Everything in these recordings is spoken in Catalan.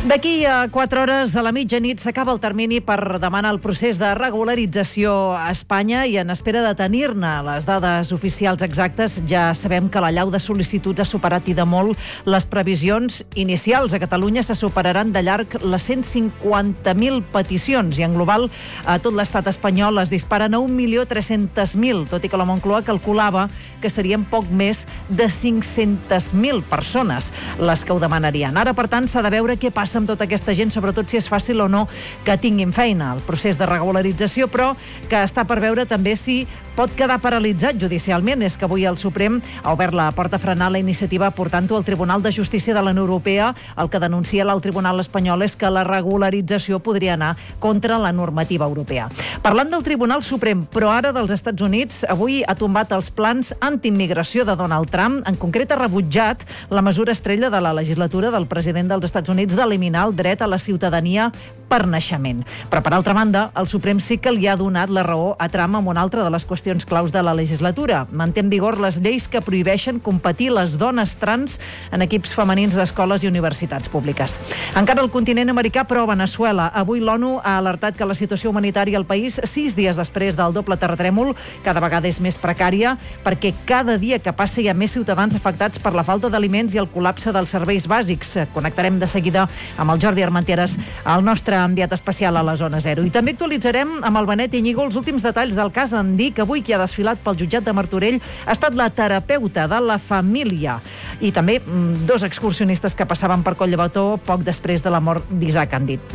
D'aquí a 4 hores de la mitjanit s'acaba el termini per demanar el procés de regularització a Espanya i en espera de tenir-ne les dades oficials exactes ja sabem que la llau de sol·licituds ha superat i de molt les previsions inicials. A Catalunya se superaran de llarg les 150.000 peticions i en global a tot l'estat espanyol es disparen a 1.300.000, tot i que la Moncloa calculava que serien poc més de 500.000 persones les que ho demanarien. Ara, per tant, s'ha de veure què passa amb tota aquesta gent, sobretot si és fàcil o no que tinguin feina. El procés de regularització, però, que està per veure també si pot quedar paralitzat judicialment. És que avui el Suprem ha obert la porta a frenar la iniciativa portant-ho al Tribunal de Justícia de la Unió Europea. El que denuncia l'alt Tribunal espanyol és que la regularització podria anar contra la normativa europea. Parlant del Tribunal Suprem, però ara dels Estats Units, avui ha tombat els plans antiimmigració de Donald Trump. En concret, ha rebutjat la mesura estrella de la legislatura del president dels Estats Units d'eliminar el dret a la ciutadania per naixement. Però, per altra banda, el Suprem sí que li ha donat la raó a Trump amb una altra de les qüestions claus de la legislatura. Manté en vigor les lleis que prohibeixen competir les dones trans en equips femenins d'escoles i universitats públiques. Encara al continent americà, però a Veneçuela. Avui l'ONU ha alertat que la situació humanitària al país, 6 dies després del doble terratrèmol, cada vegada és més precària, perquè cada dia que passa hi ha més ciutadans afectats per la falta d'aliments i el col·lapse dels serveis bàsics. Connectarem de seguida amb el Jordi Armenteres, el nostre enviat especial a la Zona Zero. I també actualitzarem amb el Benet Iñigo els últims detalls del cas Andí, que avui qui ha desfilat pel jutjat de Martorell ha estat la terapeuta de la família. I també 2 excursionistes que passaven per Collbató poc després de la mort d'Isaac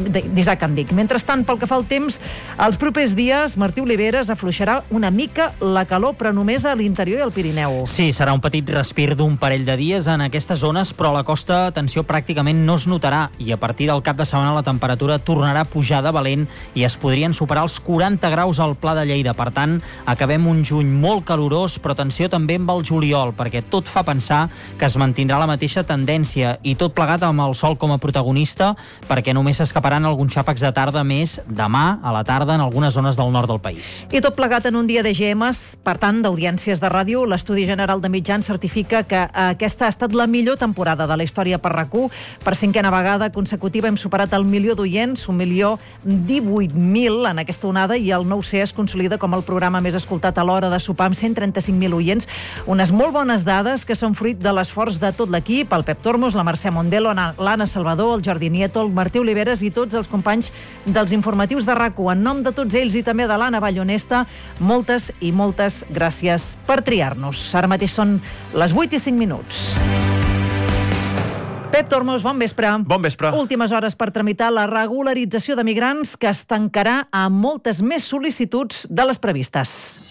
Andic. Mentrestant, pel que fa al temps, els propers dies Martí Oliveres afluixarà una mica la calor, però només a l'interior i al Pirineu. Sí, serà un petit respir d'un parell de dies en aquestes zones, però a la costa, atenció, pràcticament no es notarà i a partir del cap de setmana la temperatura tornarà a pujar de valent i es podrien superar els 40 graus al Pla de Lleida. Per tant, acabem un juny molt calorós, però atenció també amb el juliol, perquè tot fa pensar que es mantindrà la mateixa tendència i tot plegat amb el sol com a protagonista, perquè només s'escaparan alguns xàfecs de tarda més demà a la tarda en algunes zones del nord del país. I tot plegat en un dia de GMs, per tant, d'audiències de ràdio. L'Estudi General de Mitjans certifica que aquesta ha estat la millor temporada de la història per RAC1. Per 5a vegada consecutiva hem superat el milió d'oients, 1.018.000 en aquesta onada, i el 9C es consolida com el programa més escoltat a l'hora de sopar amb 135.000 oients. Unes molt bones dades que són fruit de l'esforç de tot l'equip, el Pep Tormos, la Mercè Mondelo, l'Anna Salvador, el Jordi Nieto, el Martí Oliveres i tots els companys dels informatius de RAC1. En nom de tots ells i també de l'Anna Ballonesta, moltes i moltes gràcies per triar-nos. Ara mateix són les 8:05. Pep Tormos, bon vespre. Bon vespre. Últimes hores per tramitar la regularització de migrants, que es tancarà amb moltes més sol·licituds de les previstes.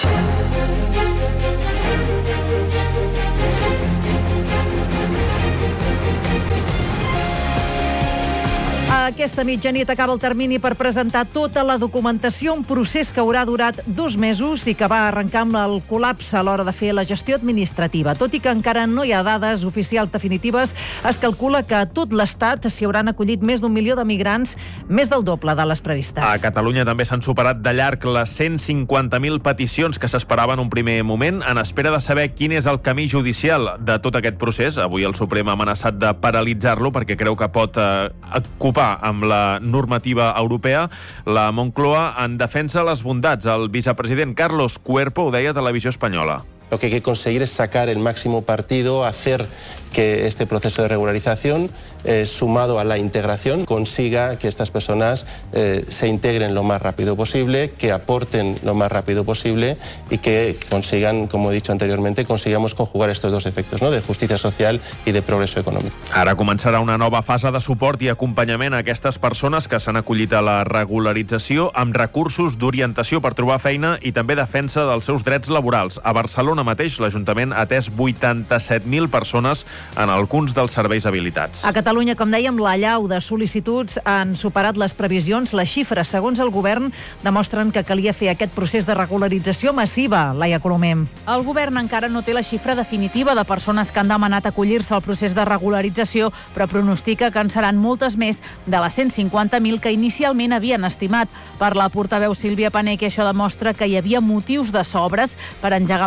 Aquesta mitjanit acaba el termini per presentar tota la documentació, un procés que haurà durat 2 mesos i que va arrencar amb el col·lapse a l'hora de fer la gestió administrativa. Tot i que encara no hi ha dades oficials definitives, es calcula que a tot l'Estat s'hi hauran acollit més d'1 milió de migrants, més del doble de les previstes. A Catalunya també s'han superat de llarg les 150.000 peticions que s'esperaven en un primer moment, en espera de saber quin és el camí judicial de tot aquest procés. Avui el Suprem ha amenaçat de paralitzar-lo perquè creu que pot ocupar amb la normativa europea. La Moncloa en defensa les bondats. El vicepresident Carlos Cuerpo ho deia a Televisió Espanyola. Lo que hay que conseguir es sacar el máximo partido, hacer que este proceso de regularización, sumado a la integración, consiga que estas personas se integren lo más rápido posible, que aporten lo más rápido posible y que consigan, como he dicho anteriormente, consigamos conjugar estos 2 efectos, ¿no?, de justicia social i de progreso econòmic. Ara començarà una nova fase de suport i acompanyament a aquestes persones que s'han acollit a la regularització amb recursos d'orientació per trobar feina i també defensa dels seus drets laborals. A Barcelona mateix l'Ajuntament ha atès 87.000 persones en alguns dels serveis habilitats. A Catalunya, com dèiem, la llau de sol·licituds han superat les previsions. Les xifres, segons el govern, demostren que calia fer aquest procés de regularització massiva. Laia Colomem. El govern encara no té la xifra definitiva de persones que han demanat acollir-se al procés de regularització, però pronostica que en seran moltes més de les 150.000 que inicialment havien estimat. Per la portaveu Sílvia Pané, que això demostra que hi havia motius de sobres per engegar la regularització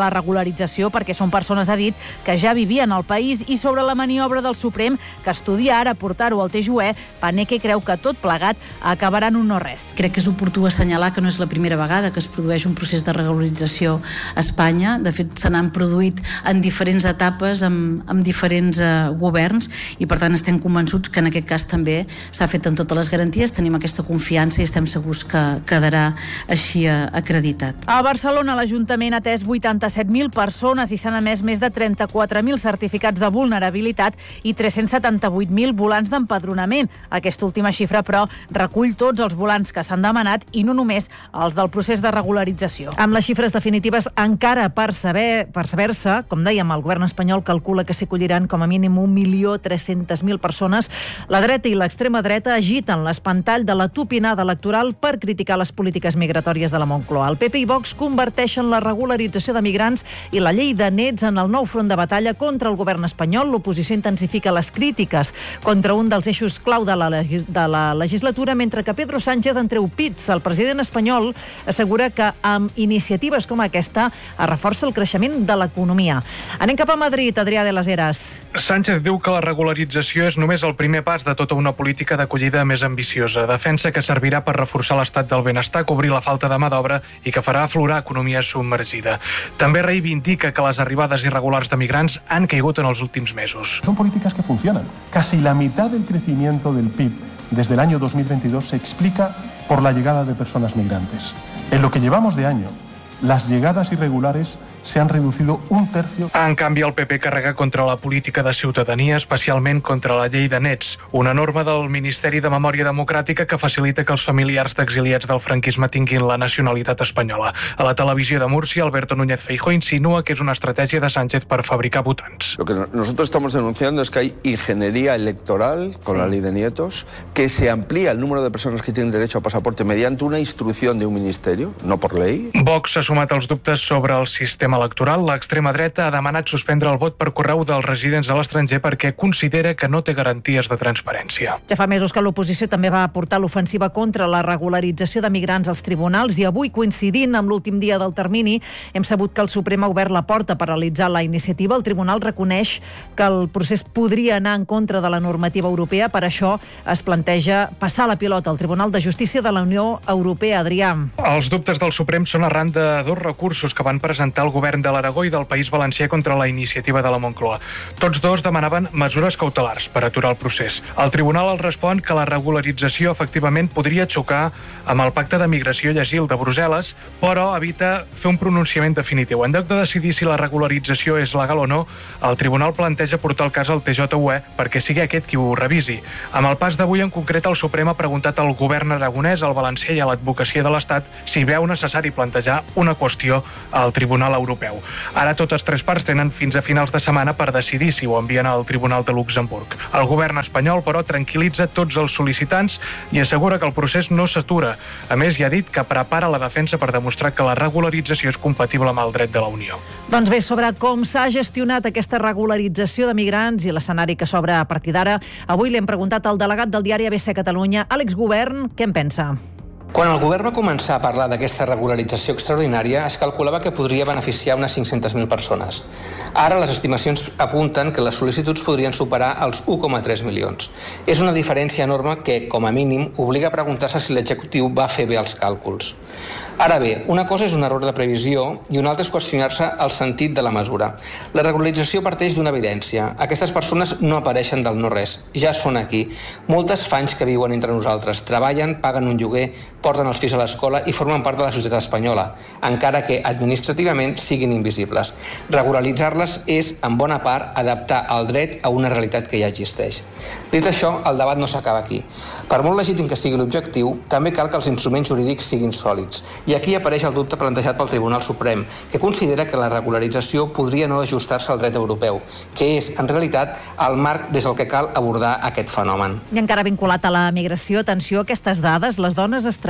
regularització perquè són persones, ha dit, que ja vivien al país. I sobre la maniobra del Suprem, que estudia ara portar-ho al TJUE, Paneque creu que tot plegat acabarà en un no res. Crec que és oportú assenyalar que no és la primera vegada que es produeix un procés de regularització a Espanya. De fet, se n'han produït en diferents etapes amb diferents governs i, per tant, estem convençuts que en aquest cas també s'ha fet amb totes les garanties, tenim aquesta confiança i estem segurs que quedarà així acreditat. A Barcelona, l'Ajuntament ha atès 87.000 persones i s'han emès més de 34.000 certificats de vulnerabilitat i 378.000 volants d'empadronament. Aquesta última xifra, però, recull tots els volants que s'han demanat i no només els del procés de regularització. Amb les xifres definitives encara per saber-se, com dèiem, el govern espanyol calcula que s'hi acolliran com a mínim 1.300.000 persones. La dreta i l'extrema dreta agiten l'espantall de la tupinada electoral per criticar les polítiques migratòries de la Moncloa. El PP i Vox converteixen la regularització de migrants i la llei de nets en el nou front de batalla contra el govern espanyol. L'oposició intensifica les crítiques contra un dels eixos clau de la legislatura, mentre que Pedro Sánchez en treu pits. El president espanyol assegura que amb iniciatives com aquesta es reforça el creixement de l'economia. Anem cap a Madrid, Adrià de las Heras. Sánchez diu que la regularització és només el primer pas de tota una política d'acollida més ambiciosa. Defensa que servirà per reforçar l'estat del benestar, cobrir la falta de mà d'obra i que farà aflorar economia submergida. També reivindica que les arribades irregulars de migrants han caigut en els últims mesos. Son políticas que funcionan. Casi la mitad del crecimiento del PIB desde el año 2022 se explica por la llegada de personas migrantes. En lo que llevamos de año, las llegadas irregulares se han reducido un tercio. En canvi, el PP carrega contra la política de ciutadania, especialment contra la llei de nets, una norma del Ministeri de Memòria Democràtica que facilita que els familiars d'exiliats del franquisme tinguin la nacionalitat espanyola. A la televisió de Múrcia, Alberto Núñez Feijóo insinua que és una estratègia de Sánchez per fabricar votants. Lo que nosotros estamos denunciando es que hay ingeniería electoral con la ley de nietos, que se amplía el número de personas que tienen derecho a pasaporte mediante una instrucción de un ministerio, no por ley. Vox ha sumat els dubtes sobre el sistema electoral. L'extrema dreta ha demanat suspendre el vot per correu dels residents a l'estranger perquè considera que no té garanties de transparència. Ja fa mesos que l'oposició també va portar l'ofensiva contra la regularització de migrants als tribunals i avui, coincidint amb l'últim dia del termini, hem sabut que el Suprem ha obert la porta per realitzar la iniciativa. El tribunal reconeix que el procés podria anar en contra de la normativa europea. Per això es planteja passar la pilota al Tribunal de Justícia de la Unió Europea. Adrià. Els dubtes del Suprem són arran de dos recursos que van presentar el govern de l'Aragó i del País Valencià contra la iniciativa de la Moncloa. Tots dos demanaven mesures cautelars per aturar el procés. El tribunal els respon que la regularització efectivament podria xocar amb el Pacte de Migració i Asil de Brussel·les, però evita fer un pronunciament definitiu. En lloc de decidir si la regularització és legal o no, el tribunal planteja portar el cas al TJUE perquè sigui aquest qui ho revisi. Amb el pas d'avui, en concret, el Suprem ha preguntat al govern aragonès, al valencià i a l'advocacia de l'Estat si veu necessari plantejar una qüestió al Tribunal Europeu. Ara totes tres parts tenen fins a finals de setmana per decidir si ho envien al Tribunal de Luxemburg. El govern espanyol, però, tranquil·litza tots els sol·licitants i assegura que el procés no s'atura. A més, ja ha dit que prepara la defensa per demostrar que la regularització és compatible amb el dret de la Unió. Doncs bé, sobre com s'ha gestionat aquesta regularització de migrants i l'escenari que s'obre a partir d'ara, avui li hem preguntat al delegat del diari ABC Catalunya, Àlex Govern, què en pensa. Quan el govern va començar a parlar d'aquesta regularització extraordinària, es calculava que podria beneficiar unes 500.000 persones. Ara les estimacions apunten que les sol·licituds podrien superar els 1,3 milions. És una diferència enorme que, com a mínim, obliga a preguntar-se si l'executiu va fer bé els càlculs. Ara bé, una cosa és un error de previsió i una altra és qüestionar-se el sentit de la mesura. La regularització parteix d'una evidència. Aquestes persones no apareixen del no-res, ja són aquí. Moltes fa anys que viuen entre nosaltres, treballen, paguen un lloguer, porten els fills a l'escola i formen part de la societat espanyola, encara que administrativament siguin invisibles. Regularitzar-les és, en bona part, adaptar el dret a una realitat que ja existeix. Dit això, el debat no s'acaba aquí. Per molt legítim que sigui l'objectiu, també cal que els instruments jurídics siguin sòlids. I aquí apareix el dubte plantejat pel Tribunal Suprem, que considera que la regularització podria no ajustar-se al dret europeu, que és, en realitat, el marc des del que cal abordar aquest fenomen. I encara vinculat a la migració, atenció a aquestes dades, les dones estrangeres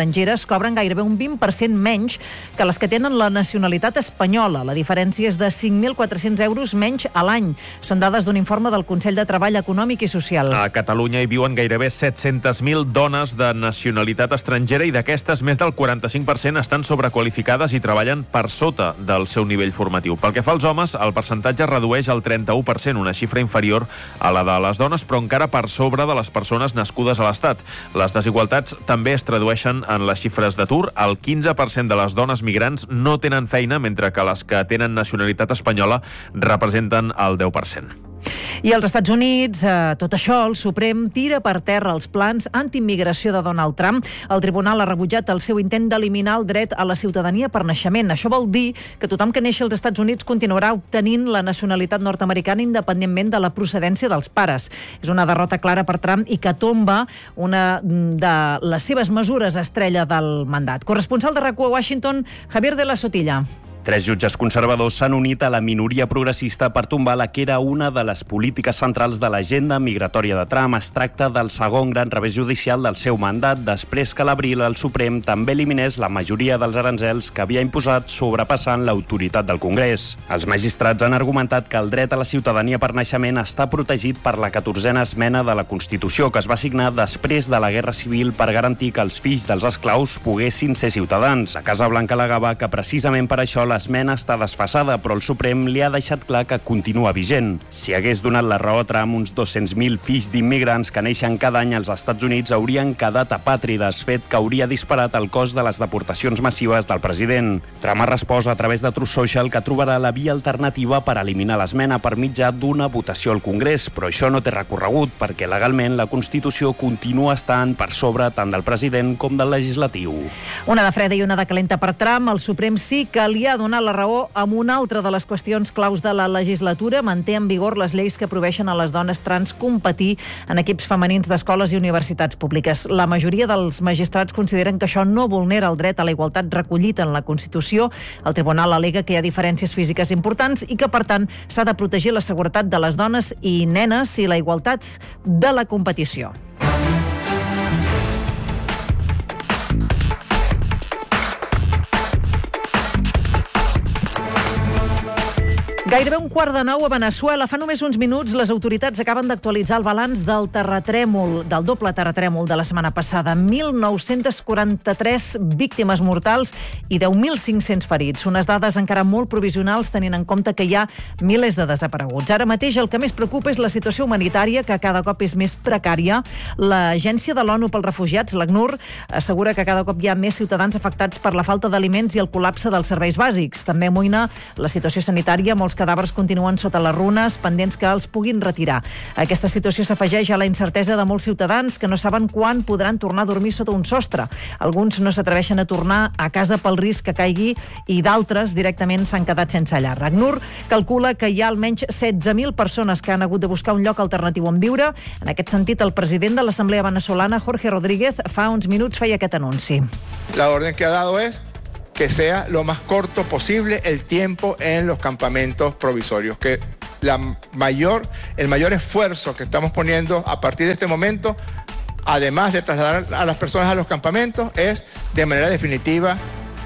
estrangeres cobren gairebé un 20% menys que les que tenen la nacionalitat espanyola. La diferència és de 5.400 euros menys a l'any. Són dades d'un informe del Consell de Treball Econòmic i Social. A Catalunya hi viuen gairebé 700.000 dones de nacionalitat estrangera i d'aquestes més del 45% estan sobrequalificades i treballen per sota del seu nivell formatiu. Pel que fa als homes, el percentatge redueix al 31%, una xifra inferior a la de les dones, però encara per sobre de les persones nascudes a l'Estat. Les desigualtats també es tradueixen en les xifres d'atur. El 15% de les dones migrants no tenen feina, mentre que les que tenen nacionalitat espanyola representen el 10%. I als Estats Units, tot això, el Suprem tira per terra els plans antiimmigració de Donald Trump. El tribunal ha rebutjat el seu intent d'eliminar el dret a la ciutadania per naixement. Això vol dir que tothom que neixi als Estats Units continuarà obtenint la nacionalitat nord-americana independentment de la procedència dels pares. És una derrota clara per Trump i que tomba una de les seves mesures estrella del mandat. Corresponsal de RAC1 a Washington, Javier de la Sotilla. 3 jutges conservadors s'han unit a la minoria progressista per tombar la que era una de les polítiques centrals de l'agenda migratòria de Trump. Es tracta del segon gran revés judicial del seu mandat, després que a l'abril el Suprem també eliminés la majoria dels aranzels que havia imposat sobrepassant l'autoritat del Congrés. Els magistrats han argumentat que el dret a la ciutadania per naixement està protegit per la 14a esmena de la Constitució, que es va signar després de la Guerra Civil per garantir que els fills dels esclaus poguessin ser ciutadans. La Casa Blanca alegava que precisament per això l'esmena està desfasada, però el Suprem li ha deixat clar que continua vigent. Si hagués donat la raó a Trump, uns 200.000 fills d'immigrants que neixen cada any als Estats Units haurien quedat apàtrides, fet que hauria disparat el cost de les deportacions massives del president. Trump ha respost a través de Truth Social que trobarà la via alternativa per eliminar l'esmena per mitjà d'una votació al Congrés, però això no té recorregut perquè legalment la Constitució continua estant per sobre tant del president com del legislatiu. Una de freda i una de calenta per Trump. El Suprem sí que li ha donat la raó amb una altra de les qüestions claus de la legislatura. Manté en vigor les lleis que prohibeixen a les dones trans competir en equips femenins d'escoles i universitats públiques. La majoria dels magistrats consideren que això no vulnera el dret a la igualtat recollit en la Constitució. El tribunal al·lega que hi ha diferències físiques importants i que, per tant, s'ha de protegir la seguretat de les dones i nenes i la igualtat de la competició. Gairebé 8:45 a Veneçuela. Fa només uns minuts les autoritats acaben d'actualitzar el balanç del terratrèmol, del doble terratrèmol de la setmana passada. 1.943 víctimes mortals i 10.500 ferits. Unes dades encara molt provisionals tenint en compte que hi ha milers de desapareguts. Ara mateix el que més preocupa és la situació humanitària, que cada cop és més precària. L'Agència de l'ONU pels Refugiats, l'ACNUR, assegura que cada cop hi ha més ciutadans afectats per la falta d'aliments i el col·lapse dels serveis bàsics. També amoïna la situació sanitària. Molts cadàvers continuen sota les runes, pendents que els puguin retirar. Aquesta situació s'afegeix a la incertesa de molts ciutadans que no saben quan podran tornar a dormir sota un sostre. Alguns no s'atreveixen a tornar a casa pel risc que caigui i d'altres directament s'han quedat sense llar. ACNUR calcula que hi ha almenys 16.000 persones que han hagut de buscar un lloc alternatiu on viure. En aquest sentit, el president de l'Assemblea Venezolana, Jorge Rodríguez, fa uns minuts feia aquest anunci. La orden que ha dado es que sea lo más corto posible el tiempo en los campamentos provisorios, que el mayor esfuerzo que estamos poniendo a partir de este momento, además de trasladar a las personas a los campamentos, es de manera definitiva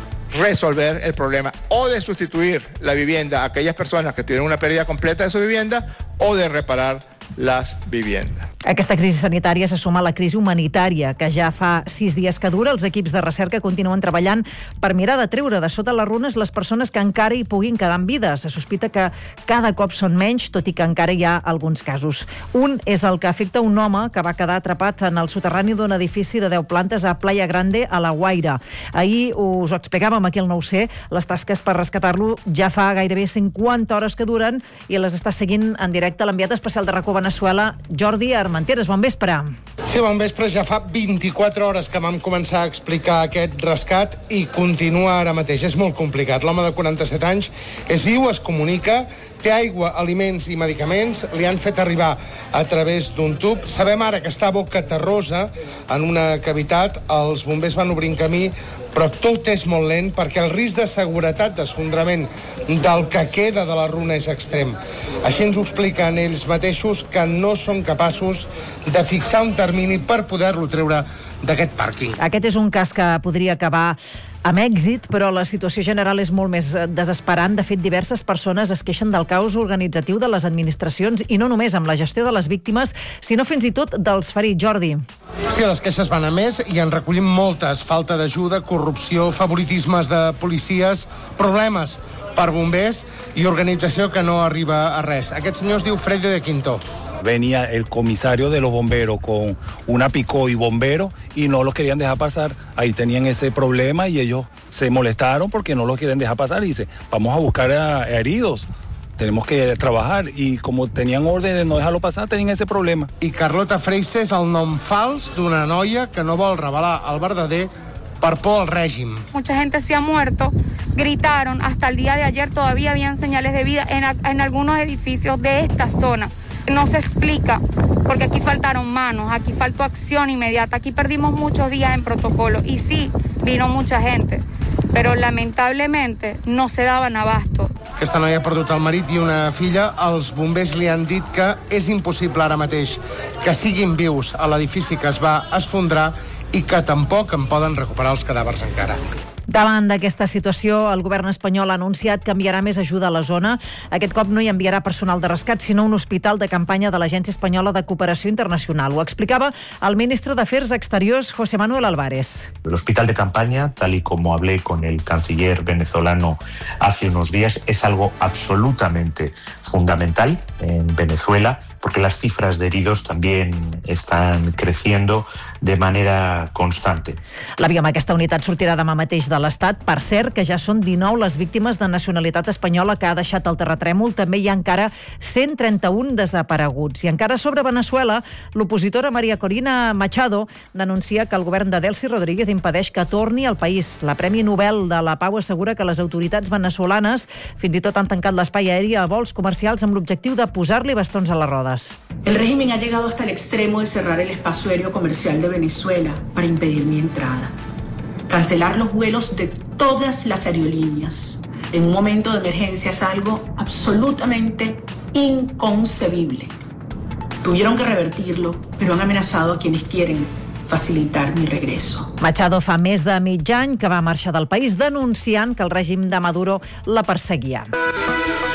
resolver el problema o de sustituir la vivienda a aquellas personas que tienen una pérdida completa de su vivienda o de reparar les viviendes. Aquesta crisi sanitària se suma a la crisi humanitària, que ja fa 6 dies que dura. Els equips de recerca continuen treballant per mirar de treure de sota les runes les persones que encara hi puguin quedar en vida. Se sospita que cada cop són menys, tot i que encara hi ha alguns casos. Un és el que afecta un home que va quedar atrapat en el soterrani d'un edifici de 10 plantes a Playa Grande, a La Guaira. Ahir us ho explicàvem aquí al 9C. Les tasques per rescatar-lo ja fa gairebé 50 hores que duren i les està seguint en directe l'enviat especial de RAC1 Veneçuela, Jordi Armenteres. Bon vespre. Sí, bon vespre. Ja fa 24 hores que vam començar a explicar aquest rescat i continua ara mateix. És molt complicat. L'home de 47 anys és viu, es comunica, té aigua, aliments i medicaments, li han fet arribar a través d'un tub. Sabem ara que està boca terrosa en una cavitat. Els bombers van obrint camí però tot és molt lent perquè el risc de seguretat d'esfondrament del que queda de la runa és extrem. Així ens ho expliquen ells mateixos, que no són capaços de fixar un termini per poder-lo treure d'aquest pàrquing. Aquest és un cas que podria acabar amb èxit, però la situació general és molt més desesperant. De fet, diverses persones es queixen del caos organitzatiu de les administracions i no només amb la gestió de les víctimes, sinó fins i tot dels ferits. Jordi. Sí, les queixes van a més i en recollim moltes. Falta d'ajuda, corrupció, favoritismes de policies, problemes per bombers i organització que no arriba a res. Aquest senyor es diu Freddy de Quinto. Venía el comisario de los bomberos con una picó y bombero y no los querían dejar pasar. Ahí tenían ese problema y ellos se molestaron porque no los quieren dejar pasar. Y dice, vamos a buscar a heridos. Tenemos que trabajar, y como tenían orden de no dejarlo pasar, tenían ese problema. I Carlota Freise és el nom fals d'una noia que no vol revelar el verdader per por al règim. Mucha gente se ha muerto, gritaron, hasta el día de ayer todavía habían señales de vida en algunos edificios de esta zona. No se explica, porque aquí faltaron manos, aquí faltó acción inmediata, aquí perdimos muchos días en protocolo, y sí, vino mucha gente, però lamentablemente no se daban abasto. Aquesta noia ha perdut el marit i una filla. Els bombers li han dit que és impossible ara mateix que siguin vius a l'edifici que es va esfondrar i que tampoc en poden recuperar els cadàvers encara. Davant d'aquesta situació, el govern espanyol ha anunciat que enviarà més ajuda a la zona. Aquest cop no hi enviarà personal de rescat, sinó un hospital de campanya de l'Agència Espanyola de Cooperació Internacional. Ho explicava el ministre d'Afers Exteriors, José Manuel Álvarez. El hospital de campaña, tal y como hablé con el canciller venezolano hace unos días, es algo absolutamente fundamental en Venezuela, porque las cifras de heridos también están creciendo de manera constante. L'avió amb aquesta unitat sortirà demà mateix de l'Estat. Per cert, que ja són 19 les víctimes de nacionalitat espanyola que ha deixat el terratrèmol. També hi ha encara 131 desapareguts. I encara sobre Venezuela, l'opositora María Corina Machado denuncia que el govern de Delcy Rodríguez impedeix que torni al país. La Premi Nobel de la Pau assegura que les autoritats venezolanes fins i tot han tancat l'espai aeri a vols comercials amb l'objectiu de posar-li bastons a les rodes. El régimen ha llegado hasta el extremo de cerrar el espacio aéreo comercial de Venezuela para impedir mi entrada. Cancelar los vuelos de todas las aerolíneas en un momento de emergencia es algo absolutamente inconcebible. Tuvieron que revertirlo, pero han amenazado a quienes quieren facilitar mi regreso. Machado fa més de mig any que va marxar del país denunciant que el règim de Maduro la perseguia.